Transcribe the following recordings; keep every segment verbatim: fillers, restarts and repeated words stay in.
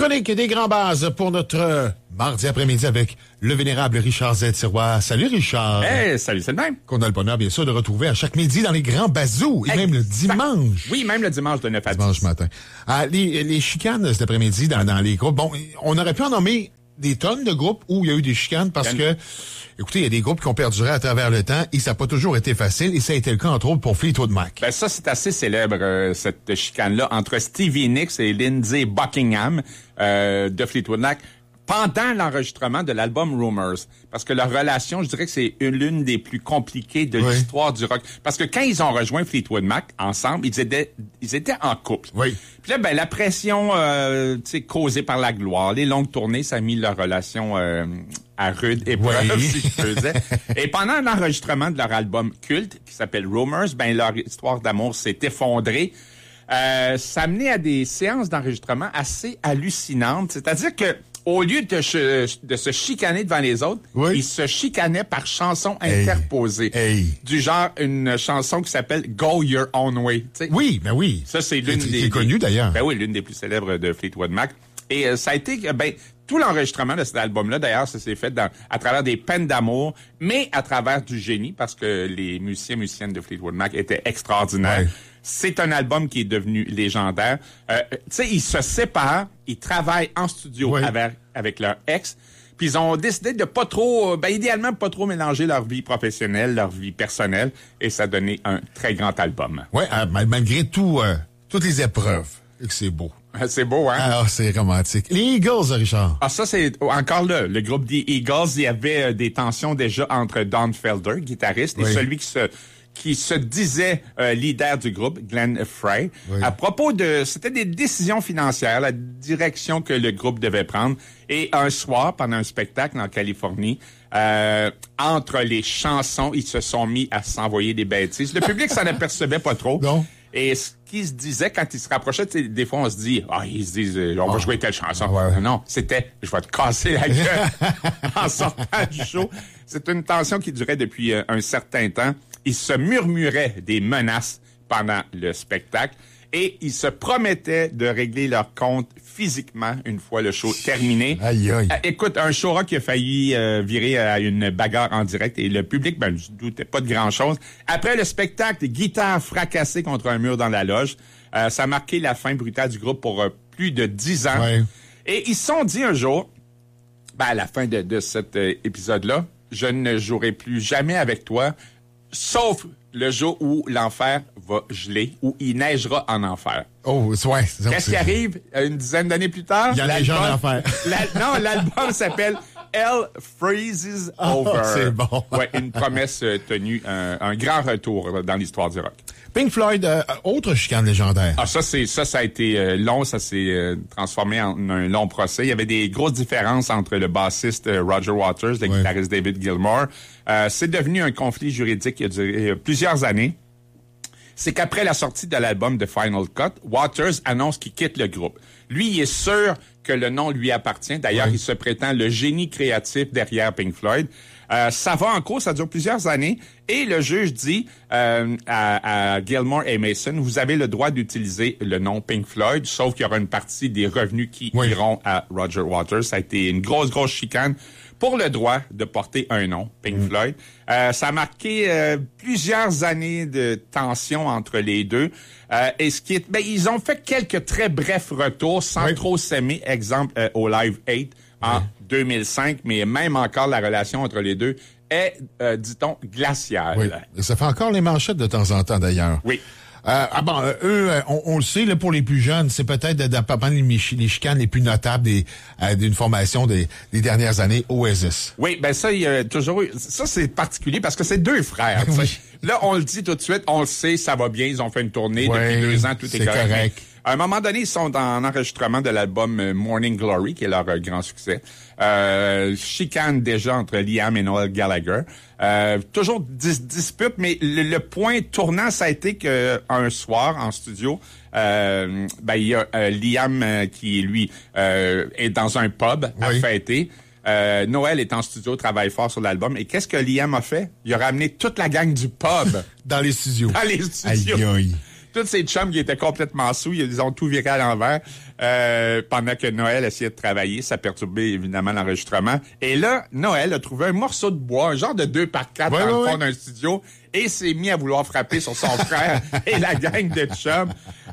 chronique des grands bases pour notre euh, mardi après-midi avec le vénérable Richard Z. Sirois. Salut Richard. Hey, salut, c'est le même. Qu'on a le bonheur, bien sûr, de retrouver à chaque midi dans les grands bazous, et Exact. même le dimanche. Oui, même le dimanche de neuf à dix. Dimanche matin. Ah, les, les chicanes cet après-midi dans, dans les groupes. Bon, on aurait pu en nommer des tonnes de groupes où il y a eu des chicanes parce que, écoutez, il y a des groupes qui ont perduré à travers le temps et ça n'a pas toujours été facile et ça a été le cas, entre autres, pour Fleetwood Mac. Ben ça, c'est assez célèbre, euh, cette chicane-là, entre Stevie Nicks et Lindsey Buckingham euh, de Fleetwood Mac pendant l'enregistrement de l'album Rumors. Parce que leur relation, je dirais que c'est une, l'une des plus compliquées de oui. l'histoire du rock. Parce que quand ils ont rejoint Fleetwood Mac ensemble, ils étaient, ils étaient en couple. Oui. Puis là, ben, la pression, euh, tu sais, causée par la gloire, les longues tournées, ça a mis leur relation euh, à rude épreuve, oui. si je peux dire. Et pendant l'enregistrement de leur album culte, qui s'appelle Rumors, ben, leur histoire d'amour s'est effondrée. Euh, ça a mené à des séances d'enregistrement assez hallucinantes. C'est-à-dire que au lieu de, ch- de se chicaner devant les autres, oui. ils se chicanaient par chansons hey. interposées. Hey. Du genre une chanson qui s'appelle Go Your Own Way. T'sais. Oui, ben oui. Ça, c'est l'une c'est, des... C'est connu, d'ailleurs. Ben oui, l'une des plus célèbres de Fleetwood Mac. Et euh, ça a été... Ben, tout l'enregistrement de cet album-là, d'ailleurs, ça s'est fait dans, à travers des peines d'amour, mais à travers du génie, parce que les musiciens et musiciennes de Fleetwood Mac étaient extraordinaires. Ouais. C'est un album qui est devenu légendaire. Euh, tu sais, ils se séparent, ils travaillent en studio ouais. avec, avec leur ex, puis ils ont décidé de pas trop, ben idéalement pas trop mélanger leur vie professionnelle, leur vie personnelle, et ça a donné un très grand album. Oui, euh, malgré tout, euh, toutes les épreuves, et que c'est beau. C'est beau, hein? Ah, c'est romantique. Les Eagles, Richard. Ah, ça, c'est encore là. Le groupe des Eagles, il y avait euh, des tensions déjà entre Don Felder, guitariste, oui. et celui qui se qui se disait euh, leader du groupe, Glenn Frey, oui. à propos de... C'était des décisions financières, la direction que le groupe devait prendre. Et un soir, pendant un spectacle en Californie, euh, entre les chansons, ils se sont mis à s'envoyer des bêtises. Le public s'en apercevait pas trop. Non. Et ce qu'ils se disaient quand ils se rapprochaient, des fois, on se dit, ah, ils se disent, on va oh. jouer telle chanson. Ouais, ouais. Non, c'était, je vais te casser la gueule en sortant du show. C'est une tension qui durait depuis euh, un certain temps. Ils se murmuraient des menaces pendant le spectacle et ils se promettaient de régler leur compte physiquement une fois le show terminé. Aïe, aïe. Euh, écoute, un show rock qui a failli euh, virer à une bagarre en direct et le public, ben, je ne doutais pas de grand-chose. Après le spectacle, guitare fracassée contre un mur dans la loge. Euh, ça a marqué la fin brutale du groupe pour euh, plus de dix ans. Ouais. Et ils se sont dit un jour, ben, à la fin de, de cet euh, épisode-là, je ne jouerai plus jamais avec toi, sauf le jour où l'enfer va geler, où il neigera en enfer. Oh, ouais. Qu'est-ce qui arrive une dizaine d'années plus tard? Il y a les gens en enfer. La, non, l'album s'appelle Hell Freezes oh, Over. C'est bon. Ouais, une promesse euh, tenue, un, un grand retour dans l'histoire du rock. Pink Floyd, euh, autre chicane légendaire. Ah, ça, c'est, ça, ça a été euh, long, ça s'est euh, transformé en un long procès. Il y avait des grosses différences entre le bassiste euh, Roger Waters, le ouais. guitariste David Gilmour. Euh, c'est devenu un conflit juridique qui a duré euh, plusieurs années. C'est qu'après la sortie de l'album The Final Cut, Waters annonce qu'il quitte le groupe. Lui, il est sûr que le nom lui appartient. D'ailleurs, ouais. il se prétend le génie créatif derrière Pink Floyd. Euh, ça va en cours, ça dure plusieurs années. Et le juge dit euh, à, à Gilmour et Mason, vous avez le droit d'utiliser le nom Pink Floyd, sauf qu'il y aura une partie des revenus qui oui. iront à Roger Waters. Ça a été une grosse, grosse chicane pour le droit de porter un nom, Pink mm. Floyd. Euh, ça a marqué euh, plusieurs années de tension entre les deux. Euh, et ce qui est, ben, ils ont fait quelques très brefs retours sans oui. trop s'aimer. Exemple, euh, au Live eight en oui. deux mille cinq, mais même encore la relation entre les deux est, euh, dit-on, glaciale. Oui. Et ça fait encore les manchettes de temps en temps, d'ailleurs. Oui. Euh, ah bon, euh, eux, on, on le sait, là, pour les plus jeunes, c'est peut-être d'apprendre les, les chicanes les plus notables des, euh, d'une formation des, des dernières années, Oasis. Oui, ben ça, il y a toujours eu... Ça, c'est particulier parce que c'est deux frères. Oui. Là, on le dit tout de suite, on le sait, ça va bien, ils ont fait une tournée oui, depuis deux ans, tout est, est correct. correct. À un moment donné, ils sont en enregistrement de l'album Morning Glory, qui est leur euh, grand succès. Euh, chicane déjà entre Liam et Noel Gallagher. Euh, toujours dis- dispute, mais le, le point tournant, ça a été qu'un soir, en studio, euh, ben il y a euh, Liam euh, qui, lui, euh, est dans un pub à oui. fêter. Euh, Noël est en studio, travaille fort sur l'album. Et qu'est-ce que Liam a fait? Il a ramené toute la gang du pub. Dans les studios. Dans les studios. Aïe, aïe. tous ces chums qui étaient complètement sous, ils ont tout viré à l'envers. Euh, pendant que Noël essayait de travailler, ça perturbait évidemment l'enregistrement. Et là, Noël a trouvé un morceau de bois, un genre de deux par quatre ouais, dans ouais, le fond ouais. d'un studio, et s'est mis à vouloir frapper sur son frère et la gang de chums.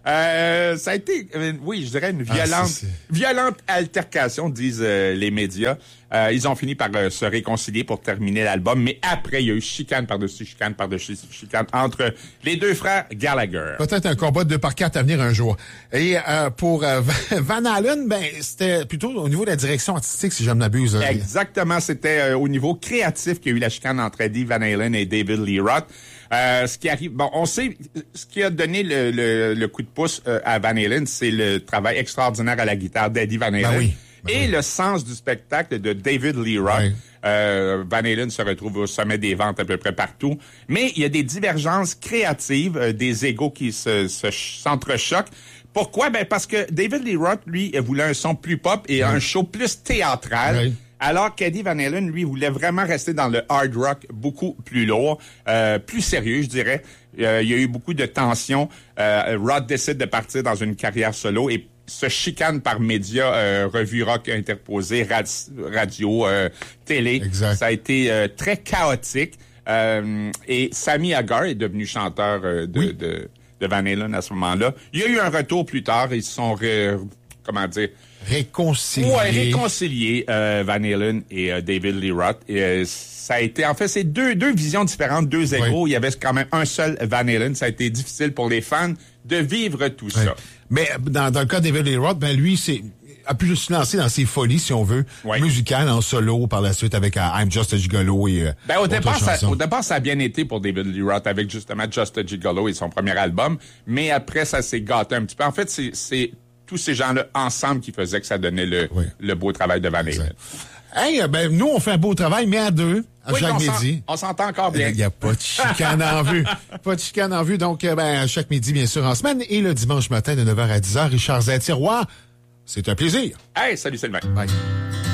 Euh, ça a été, euh, oui, je dirais une violente, ah, c'est, c'est... violente altercation, disent euh, les médias. Euh, ils ont fini par euh, se réconcilier pour terminer l'album, mais après, il y a eu chicane par-dessus chicane par-dessus chicane entre les deux frères Gallagher. Peut-être un combat de deux par quatre à venir un jour. Et euh, pour euh, Van Halen, ben c'était plutôt au niveau de la direction artistique, si je ne m'abuse. Exactement, c'était euh, au niveau créatif qu'il y a eu la chicane entre Eddie Van Halen et David Lee Roth. Euh, ce qui arrive, bon, on sait, ce qui a donné le, le, le coup de pouce euh, à Van Halen, c'est le travail extraordinaire à la guitare d'Eddie Van Halen. Ben oui, ben et oui. le sens du spectacle de David Lee Roth. Oui. Euh, Van Halen se retrouve au sommet des ventes à peu près partout. Mais il y a des divergences créatives, euh, des égos qui se, se s'entrechoquent. Pourquoi? Ben parce que David Lee Roth, lui, voulait un son plus pop et oui. un show plus théâtral. Oui. Alors qu'Eddie Van Halen, lui, voulait vraiment rester dans le hard rock beaucoup plus lourd, euh, plus sérieux, je dirais. Euh, il y a eu beaucoup de tensions. Euh, Roth décide de partir dans une carrière solo et se chicane par médias, euh, revue rock interposée, radi- radio, euh, télé. Exact. Ça a été euh, très chaotique. Euh, et Sammy Hagar est devenu chanteur euh, de, oui. de, de Van Halen à ce moment-là. Il y a eu un retour plus tard. Ils se sont... Ré, comment dire... Réconciliés. Ouais, réconciliés, euh, Van Halen et euh, David Lee Roth. Et, euh, ça a été, en fait, c'est deux, deux visions différentes, deux égos. Oui. Il y avait quand même un seul Van Halen. Ça a été difficile pour les fans de vivre tout oui. ça. Mais dans, dans le cas de David Lee Roth, ben lui, c'est a pu se lancer dans ses folies, si on veut, oui. musicales en solo par la suite avec uh, I'm Just a Gigolo et euh, ben, au départ, ça, au départ, ça a bien été pour David Lee Roth avec justement Just a Gigolo et son premier album. Mais après, ça s'est gâté un petit peu. En fait, c'est, c'est tous ces gens-là ensemble qui faisaient que ça donnait le, oui. le beau travail de Van Halen. Hey, ben, nous, on fait un beau travail, mais à deux, à oui, chaque on midi. On s'entend encore bien. Il n'y a pas de chicane en vue. Pas de chicane en vue. Donc, ben, chaque midi, bien sûr, en semaine. Et le dimanche matin de neuf heures à dix heures, Richard Zatirois, c'est un plaisir. Hey, salut Sylvain. Bye.